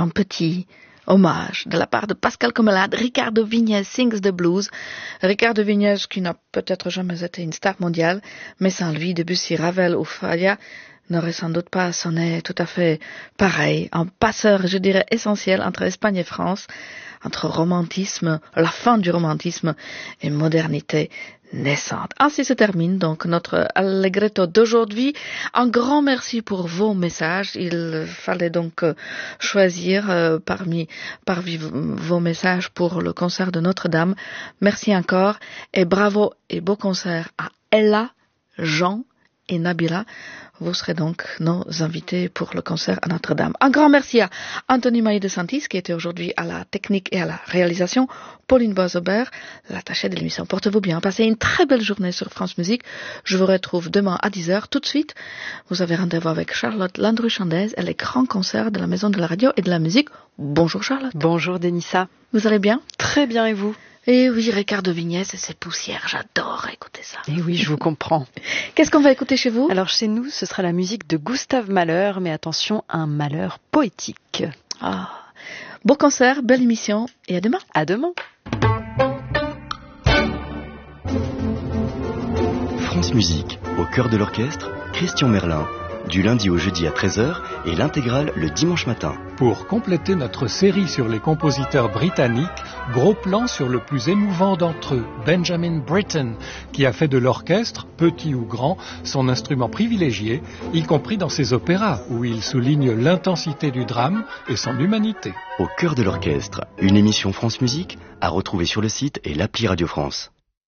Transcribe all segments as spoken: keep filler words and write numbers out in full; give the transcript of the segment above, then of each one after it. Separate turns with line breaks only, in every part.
un petit hommage de la part de Pascal Comelade. Ricardo Viñes sings the blues. Ricardo Viñes qui n'a peut-être jamais été une star mondiale, mais sans lui, Debussy, Ravel ou Falla n'aurait sans doute pas sonné tout à fait pareil. Un passeur, je dirais, essentiel entre Espagne et France, entre romantisme, la fin du romantisme et modernité naissante. Ainsi se termine donc notre Allegretto d'aujourd'hui. Un grand merci pour vos messages. Il fallait donc choisir euh, parmi, parmi vos messages pour le concert de Notre-Dame. Merci encore et bravo et beau concert à Ella, Jean et Nabila. Vous serez donc nos invités pour le concert à Notre-Dame. Un grand merci à Anthony Maï de Santis qui était aujourd'hui à la technique et à la réalisation. Pauline Boisaubert, l'attachée de l'émission. Portez-vous bien. Passez une très belle journée sur France Musique. Je vous retrouve demain à dix heures. Tout de suite, vous avez rendez-vous avec Charlotte Landru-Chandez et les grands concerts de la Maison de la Radio et de la Musique. Bonjour Charlotte.
Bonjour Denissa.
Vous allez bien?
Très bien et vous?
Et oui, Ricardo Viñes et ses poussières, j'adore écouter ça.
Et oui, je vous comprends.
Qu'est-ce qu'on va écouter chez vous?
Alors chez nous, ce sera la musique de Gustave Mahler, mais attention, un Mahler poétique.
Ah, beau concert, belle émission et à demain.
À demain.
France Musique, au cœur de l'orchestre, Christian Merlin. Du lundi au jeudi à treize heures et l'intégrale le dimanche matin.
Pour compléter notre série sur les compositeurs britanniques, gros plan sur le plus émouvant d'entre eux, Benjamin Britten, qui a fait de l'orchestre, petit ou grand, son instrument privilégié, y compris dans ses opéras, où il souligne l'intensité du drame et son humanité.
Au cœur de l'orchestre, une émission France Musique à retrouver sur le site et l'appli Radio France.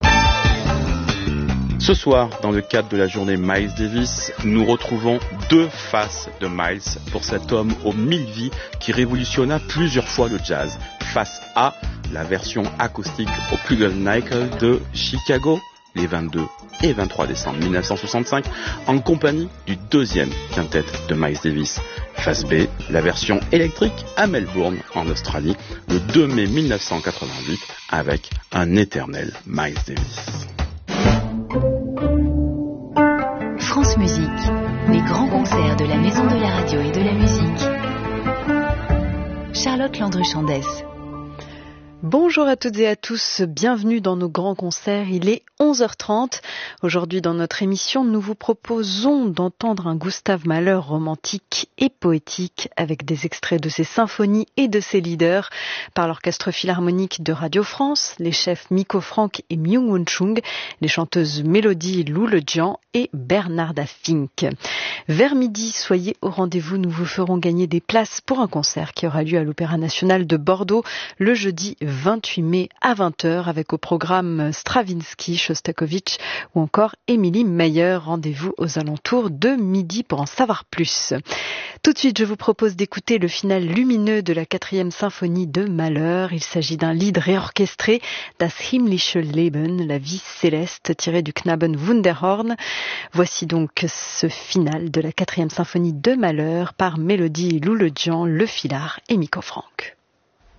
Ce soir, dans le cadre de la journée Miles Davis, nous retrouvons deux faces de Miles pour cet homme aux mille vies qui révolutionna plusieurs fois le jazz. Face A, la version acoustique au Plugged Nickel de Chicago, les vingt-deux et vingt-trois décembre mille neuf cent soixante-cinq, en compagnie du deuxième quintet de Miles Davis. Face B, la version électrique à Melbourne, en Australie, le deux mai mille neuf cent quatre-vingt-huit, avec un éternel Miles Davis.
France Musique, les grands concerts de la Maison de la Radio et de la Musique. Charlotte Landru-Chandez.
Bonjour à toutes et à tous, bienvenue dans nos grands concerts, il est onze heures trente. Aujourd'hui dans notre émission, nous vous proposons d'entendre un Gustave Mahler romantique et poétique avec des extraits de ses symphonies et de ses leaders par l'Orchestre Philharmonique de Radio France, les chefs Miko Frank et Myung-Whun Chung, les chanteuses Mélodie Lou Le Jian et Bernarda Fink. Vers midi, soyez au rendez-vous, nous vous ferons gagner des places pour un concert qui aura lieu à l'Opéra National de Bordeaux le jeudi vingt-huit mai à vingt heures avec au programme Stravinsky, Shostakovich ou encore Émilie Mayer. Rendez-vous aux alentours de midi pour en savoir plus. Tout de suite, je vous propose d'écouter le final lumineux de la quatrième symphonie de Mahler. Il s'agit d'un lied réorchestré, Das himmlische Leben, la vie céleste, tiré du Knaben Wunderhorn. Voici donc ce final de la quatrième symphonie de Mahler par Mélodie Lou Le Jian, Le Filard et Miko Frank.